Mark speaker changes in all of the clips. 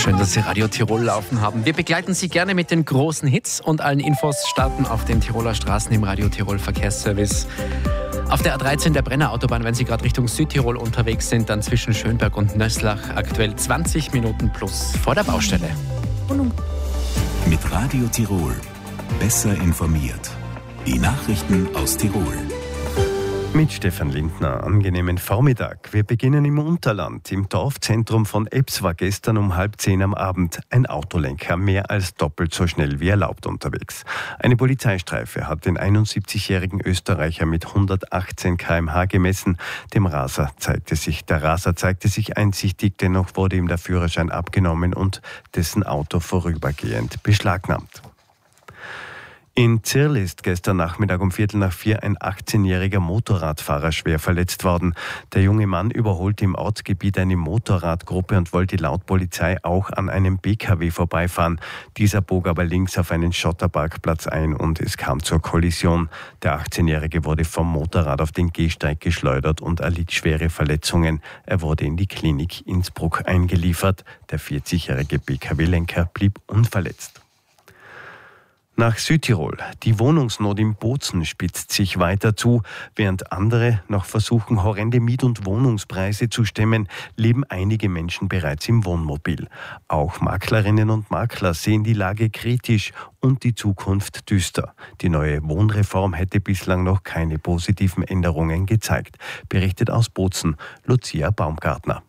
Speaker 1: Schön, dass Sie Radio Tirol laufen haben. Wir begleiten Sie gerne mit den großen Hits und allen Infos starten auf den Tiroler Straßen im Radio Tirol Verkehrsservice. Auf der A13 der Brennerautobahn, wenn Sie gerade Richtung Südtirol unterwegs sind, dann zwischen Schönberg und Nöslach aktuell 20 Minuten plus vor der Baustelle.
Speaker 2: Mit Radio Tirol besser informiert. Die Nachrichten aus Tirol.
Speaker 3: Mit Stefan Lindner, angenehmen Vormittag. Wir beginnen im Unterland. Im Dorfzentrum von Ebbs war gestern um 9:30 am Abend ein Autolenker mehr als doppelt so schnell wie erlaubt unterwegs. Eine Polizeistreife hat den 71-jährigen Österreicher mit 118 km/h gemessen. Der Raser zeigte sich einsichtig, dennoch wurde ihm der Führerschein abgenommen und dessen Auto vorübergehend beschlagnahmt. In Zirl ist gestern Nachmittag um 3:45 ein 18-jähriger Motorradfahrer schwer verletzt worden. Der junge Mann überholte im Ortsgebiet eine Motorradgruppe und wollte laut Polizei auch an einem PKW vorbeifahren. Dieser bog aber links auf einen Schotterparkplatz ein und es kam zur Kollision. Der 18-jährige wurde vom Motorrad auf den Gehsteig geschleudert und erlitt schwere Verletzungen. Er wurde in die Klinik Innsbruck eingeliefert. Der 40-jährige PKW-Lenker blieb unverletzt. Nach Südtirol. Die Wohnungsnot in Bozen spitzt sich weiter zu. Während andere noch versuchen, horrende Miet- und Wohnungspreise zu stemmen, leben einige Menschen bereits im Wohnmobil. Auch Maklerinnen und Makler sehen die Lage kritisch und die Zukunft düster. Die neue Wohnreform hätte bislang noch keine positiven Änderungen gezeigt. Berichtet aus Bozen Lucia Baumgartner.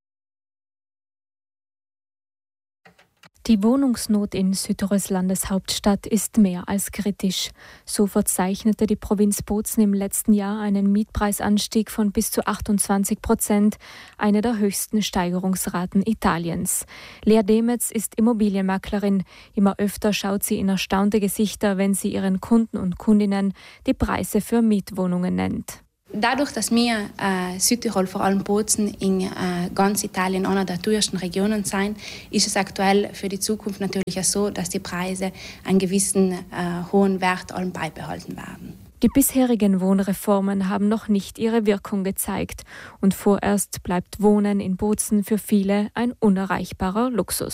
Speaker 4: Die Wohnungsnot in Südtirols Landeshauptstadt ist mehr als kritisch. So verzeichnete die Provinz Bozen im letzten Jahr einen Mietpreisanstieg von bis zu 28%, eine der höchsten Steigerungsraten Italiens. Lea Demetz ist Immobilienmaklerin. Immer öfter schaut sie in erstaunte Gesichter, wenn sie ihren Kunden und Kundinnen die Preise für Mietwohnungen nennt.
Speaker 5: Dadurch, dass wir Südtirol, vor allem Bozen, in ganz Italien einer der teuersten Regionen sind, ist es aktuell für die Zukunft natürlich auch so, dass die Preise einen gewissen hohen Wert allem beibehalten werden.
Speaker 4: Die bisherigen Wohnreformen haben noch nicht ihre Wirkung gezeigt und vorerst bleibt Wohnen in Bozen für viele ein unerreichbarer Luxus.